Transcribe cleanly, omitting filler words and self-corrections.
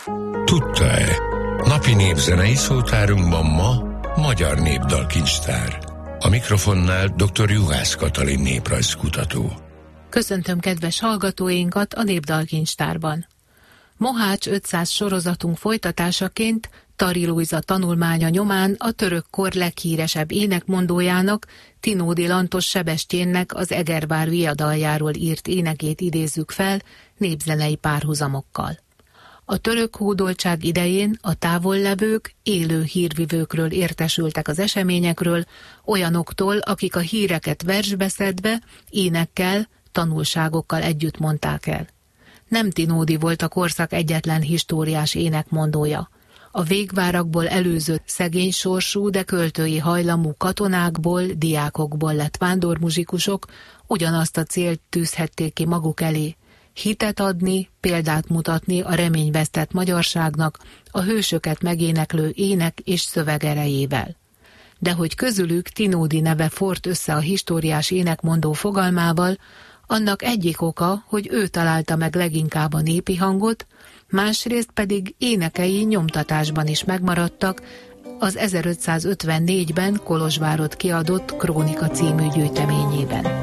Tudta-e? Napi népzenei szótárunkban ma magyar népdalkincstár. A mikrofonnál dr. Juhász Katalin néprajzkutató. Köszöntöm kedves hallgatóinkat a Népdalkincstárban. Mohács 500 sorozatunk folytatásaként Tari Lujza tanulmánya nyomán a török kor leghíresebb énekmondójának, Tinódi Lantos Sebestyénnek az Egervár viadaljáról írt énekét idézzük fel népzenei párhuzamokkal. A török hódoltság idején a távollevők élő hírvivőkről értesültek az eseményekről, olyanoktól, akik a híreket versbe szedve, énekkel, tanulságokkal együtt mondták el. Nem Tinódi volt a korszak egyetlen históriás énekmondója. A végvárakból előzött szegény sorsú, de költői hajlamú katonákból, diákokból lett vándormuzsikusok ugyanazt a célt tűzhették ki maguk elé: hitet adni, példát mutatni a reményvesztett magyarságnak a hősöket megéneklő ének és szöveg erejével. De hogy közülük Tinódi neve fort össze a históriás énekmondó fogalmával, annak egyik oka, hogy ő találta meg leginkább a népi hangot, másrészt pedig énekei nyomtatásban is megmaradtak az 1554-ben Kolozsvárott kiadott Krónika című gyűjteményében.